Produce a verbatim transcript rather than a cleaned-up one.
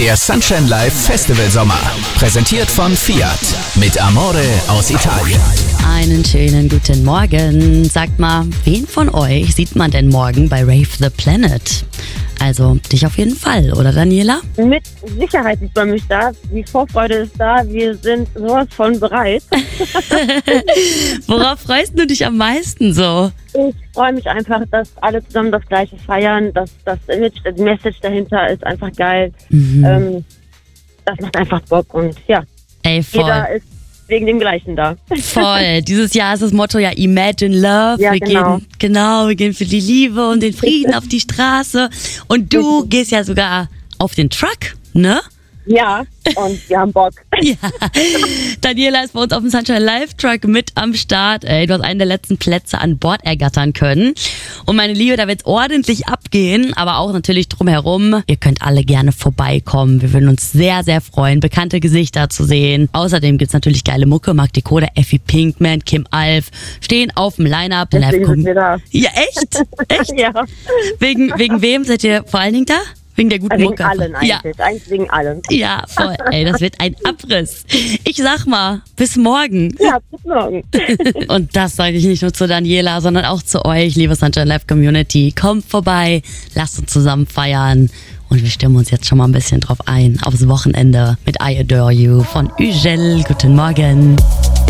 Der Sunshine Live Festival Sommer. Präsentiert von Fiat. Mit Amore aus Italien. Einen schönen guten Morgen. Sagt mal, wen von euch sieht man denn morgen bei Rave the Planet? Also dich auf jeden Fall, oder Daniela? Mit Sicherheit sieht man mich da. Die Vorfreude ist da. Wir sind sowas von bereit. Worauf freust du dich am meisten so? Ich freue mich einfach, dass alle zusammen das Gleiche feiern. Dass das Image, die Message dahinter ist einfach geil. Mhm. Ähm, das macht einfach Bock und ja, Ey, voll. jeder ist wegen dem Gleichen da. Voll. Dieses Jahr ist das Motto ja Imagine Love. Ja, wir genau. gehen, genau, wir gehen für die Liebe und den Frieden auf die Straße. Und du gehst ja sogar auf den Truck, ne? Ja, und wir haben Bock. Ja. Daniela ist bei uns auf dem Sunshine Live Truck mit am Start. Ey, du hast einen der letzten Plätze an Bord ergattern können. Und meine Liebe, da wird's ordentlich abgehen, aber auch natürlich drumherum. Ihr könnt alle gerne vorbeikommen. Wir würden uns sehr, sehr freuen, bekannte Gesichter zu sehen. Außerdem gibt's natürlich geile Mucke. Marc Decoder, Effi Pinkman, Kim Alf stehen auf dem Line-Up. Deswegen sind wir da. Ja, echt? Echt? Ja. Wegen, wegen wem seid ihr vor allen Dingen da? Wegen der guten Wegen Mucke. allen eigentlich. Ja. Eigentlich wegen allen. Ja, voll. Ey, das wird ein Abriss. Ich sag mal, bis morgen. Ja, bis morgen. Und das sage ich nicht nur zu Daniela, sondern auch zu euch, liebe Sunshine Live Community. Kommt vorbei, lasst uns zusammen feiern. Und wir stimmen uns jetzt schon mal ein bisschen drauf ein, aufs Wochenende mit I Adore You von Ugel. Guten Morgen.